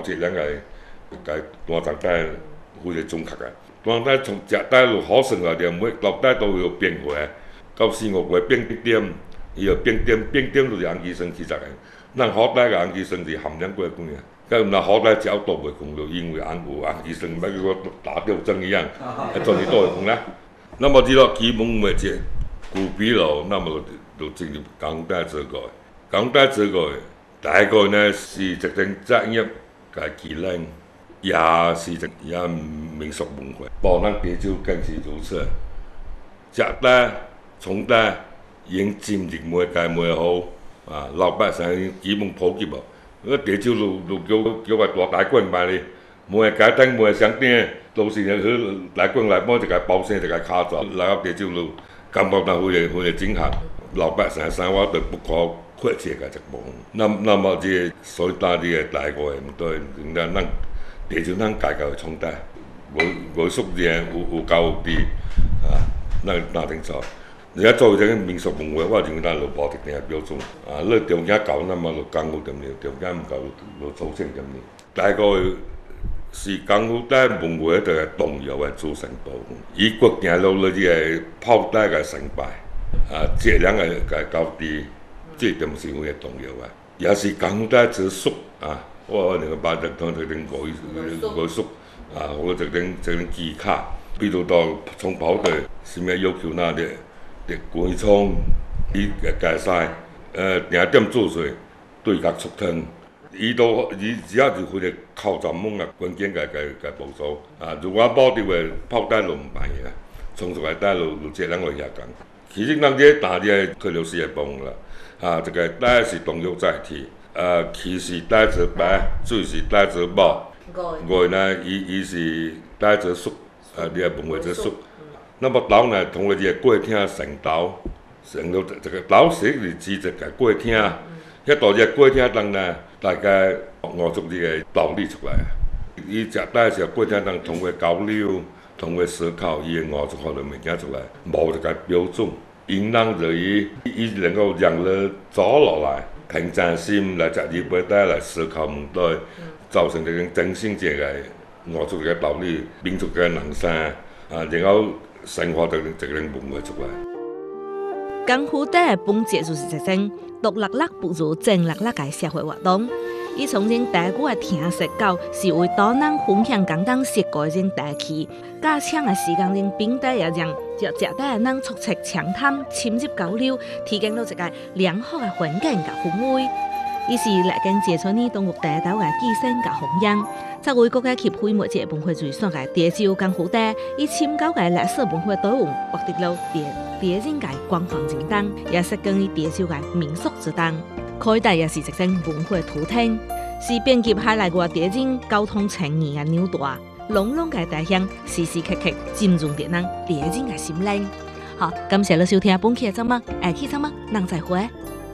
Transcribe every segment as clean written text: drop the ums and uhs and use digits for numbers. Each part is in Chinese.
这两个单长带非常准确个。单带从食带就好算啊，连每落带都有变化，到4-5月变点，伊就变点就是氨基酸70个。咱好带个氨基酸是含量过高啊。咁那好带只要多袂空，就因为有氨基酸，要叫我打吊针一样，做你多会空啦。那么知道基本的这骨疲劳，那么就进入钢带这个。钢带这个第一个呢是一种职业嘅技能，也是也民俗文化。包咱地州更是如此。食带、从带已经进入每界每好啊，老百姓基本普及无。地州就叫个大大棍卖哩，每个街灯每个商店都是去大棍来买一个包生一个卡座，来到地州路，感觉到非常震撼。老百姓生活都不可或缺嘅一部分。那么这所以大啲嘅大个唔对，咱地州咱家己创带，无熟练有高有低啊，那定错。而家做这个民俗文化，我认为咱就无特定标准啊。你条件够，那么就功夫点了；条件唔够，就粗浅点了。第二个是功夫带文化的动摇的组成部分。以国行落了这个炮带嘅成败啊，质量嘅高低，这点是会动摇啊。也是功夫带之术啊，我那个把这当这种外术啊，或者这种技巧，比如到从跑队什么要求那的。关窗伊介使定点做水，对角促汤，伊只要是为了靠专门啊关键个部署啊，如果保着个炮弹就唔办个，冲出来弹就这人会下降。其实咱这大的科学是会帮啦，啊，这个弹是动作载体，气是带着白，水是带着木，外呢伊是带着树，你也分为这树。那么刀呢，通过这个过厅成刀，成到这个刀是指这个过厅，迄到这过厅当呢，大概我做这个道理出来。伊食带是过厅当通过交流，通过思考，伊会画出好多物件出来，无一个标准。因人就伊能够让你走落来，平常心来食日本带来思考问题，造成这种真心这个画出这个道理，民族嘅人生啊，然后。生活的这个文化出来。 功夫带的本质就是一种独立不如正立的社会活动。伊从前大家的听说到是为当人分享广东习惯的种大气，加强的时间中并带也让食带的人促成畅谈、深入交流，提供了一个良好的环境和氛围。伊是来跟接触呢中国大岛的寄生和弘扬。作为国家级非物质文化遗产的地州功夫带，以深厚的历史文化底蕴，获得了地人的官方认同，也是关于地州的民俗之当。可以带也是一种文化图腾，是编辑下来的地人交通呈现的纽带，浓浓的大香，时时刻刻浸润着咱地人的心灵。好，感谢你收听本期的节目，下期节目咱再会。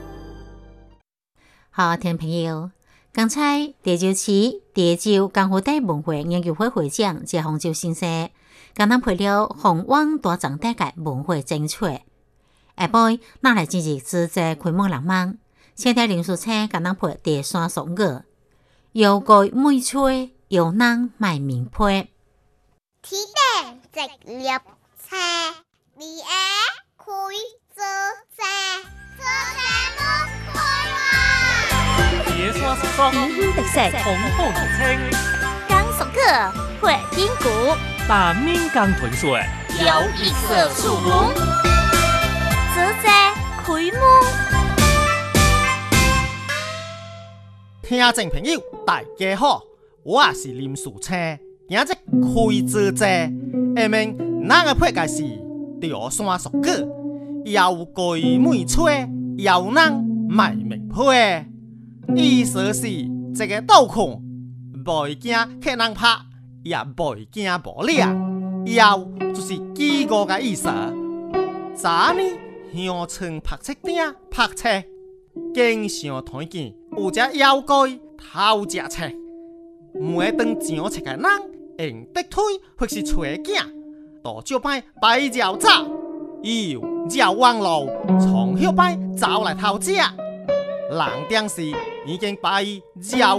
好，听众朋友，刚才地州市地州功夫带文化研究会会长谢洪洲先生，跟咱配了红网大长带的文化精粹。下晡，咱来进行自在开幕浪漫，现在林淑清跟咱配第三首歌，又改每吹又人卖名配。 天顶直立车，你爱开做车，做车不开啦！ 野山十方， 天空特色， 红红土青， 刚熟客会筋骨， 把面刚豚水， 有一色树木，做车开幕。 听众朋友，大家好，我是林树清。今日开做者，下面咱个配嘅是潮汕俗语，又改每吹，又人卖名配。意思是这个刀孔，袂惊客人拍，也袂惊无领。又就是几个嘅意思。昨呢，乡村拍册顶拍册，经常看见有只妖怪偷食册，每当上册嘅人用得推或是吹镜，都照摆摆绕走，又绕弯路，从后摆走来偷食。人当时已经把伊绕到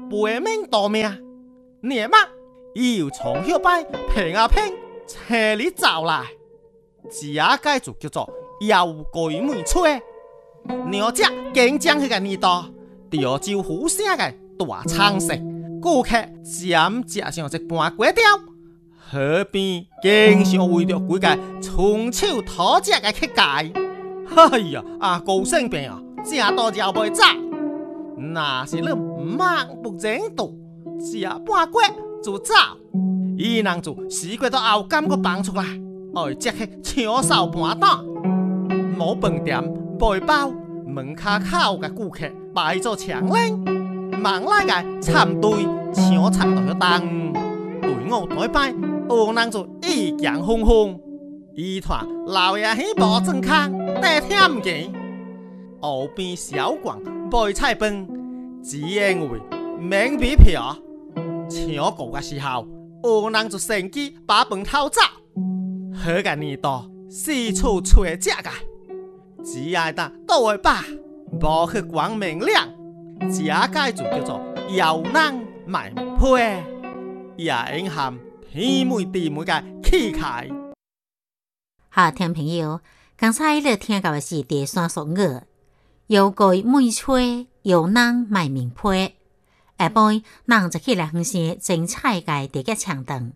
背命夺命，年末又从后摆平啊平，车里走来，这个就叫做妖鬼梅吹。鸟只竟将迄个耳朵调就虎声个大苍色，顾客渐食上一半粿条，河边经常为着几个春秋讨食个乞丐。哎呀，高性病啊，正多就袂走。那是你忙不正道，食半粿就走，伊人就死过到后感个放出来，爱接去抢手盘蛋，无饭店。背包门卡口嘅顾客摆做墙领，忙来嘅参队抢插到去当，队伍台摆，有人就意见纷纷，一团老爷起无正康，得听唔见。后边小馆卖菜饭，只因为免比票，抢过嘅时候，有人就乘机把饭偷走，好个年度四处找食嘅。只爱得倒位吧，无去管明亮，这个就叫做妖人卖命批，也隐含天美地美嘅气概。 好，听朋友，刚才你听到的是第三首歌，妖怪梅吹，妖人卖命批。下晡，咱就起来分析精彩嘅第一唱段。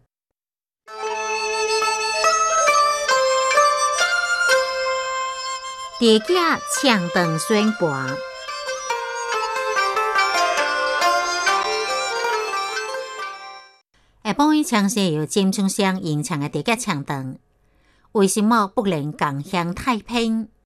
第一唱段宣判，下晡唱是由金钟乡演唱的第一唱段。为什么不能共享太平？